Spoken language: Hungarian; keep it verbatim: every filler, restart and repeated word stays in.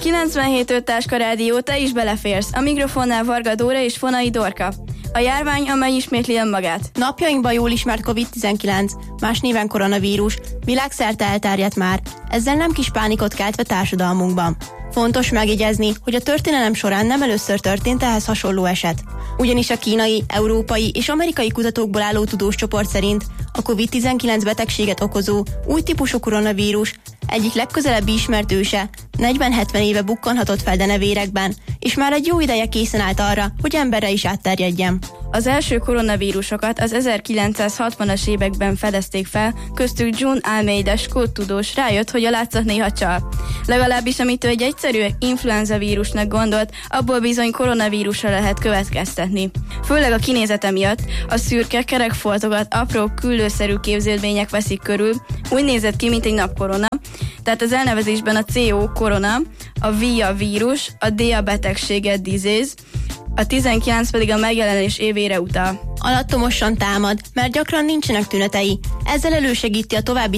kilencvenhét öt Táska Rádió, te is beleférsz. A mikrofonnál Varga Dóra és Fonai Dorka. A járvány, amely ismétli önmagát. Napjainkban jól ismert kovid tizenkilenc, más néven koronavírus, világszerte elterjedt már, ezzel nem kis pánikot keltve társadalmunkban. Fontos megjegyezni, hogy a történelem során nem először történt ehhez hasonló eset. Ugyanis a kínai, európai és amerikai kutatókból álló tudós csoport szerint a kovid tizenkilenc betegséget okozó új típusú koronavírus egyik legközelebbi ismert őse negyven-hetven éve bukkanhatott fel denevérekben, és már egy jó ideje készen állt arra, hogy emberre is átterjedjen. Az első koronavírusokat az ezerkilencszázhatvanas években fedezték fel, köztük John Almeida skót tudós rájött, hogy a látszat néha csal. Legalábbis amit ő egy egyszerű influenza vírusnak gondolt, abból bizony koronavírusra lehet következtetni. Főleg a kinézete miatt a szürke, kerek foltokat apró, küllőszerű képződmények veszik körül, úgy nézett ki, mint egy napkorona, tehát az elnevezésben a C O korona, a V a vírus, a D a betegsége disease, a tizenkilenc pedig a megjelenés évére utal. Alattomosan támad, mert gyakran nincsenek tünetei, ezzel elősegíti a további